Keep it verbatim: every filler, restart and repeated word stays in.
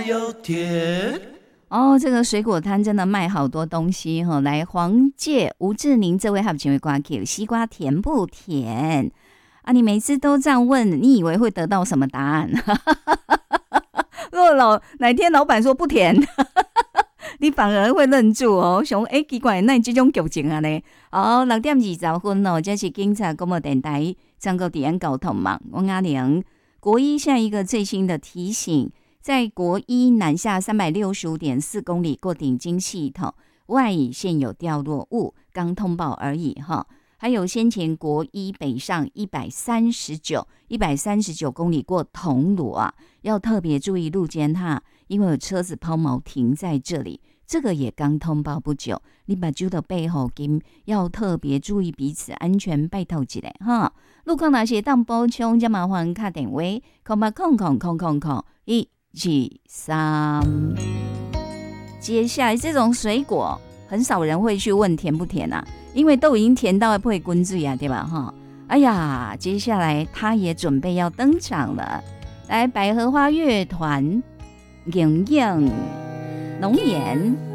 有甜。 哦，这个水果摊真的卖好多东西哈、哦。来，黄介、吴志宁这位还有几位瓜 Q， 西瓜甜不甜啊？你每次都这样问，你以为会得到什么答案？如果老哪天老板说不甜，你反而会愣住哦。想哎，奇怪，那你这种剧情啊呢？哦，六点二十分哦，这是警察广播电台张国迪安交通嘛。我阿玲，国一下一个最新的提醒。在国一南下三百六十五点四公里过顶金系统外已现有掉落物，刚通报而已哈。还有先前国一北上一百三十九一百三十九公里过铜锣啊，要特别注意路肩哈，因为有车子抛锚停在这里，这个也刚通报不久。你把酒的背后金要特别注意彼此安全，拜托一下哈。路况哪些当补充，就麻烦打电话空八空空空空空一。几三，接下来这种水果很少人会去问甜不甜啊，因为都已经甜到会滚水啊，对吧？哈，哎呀，接下来他也准备要登场了，来百合花乐团，莹莹龙岩。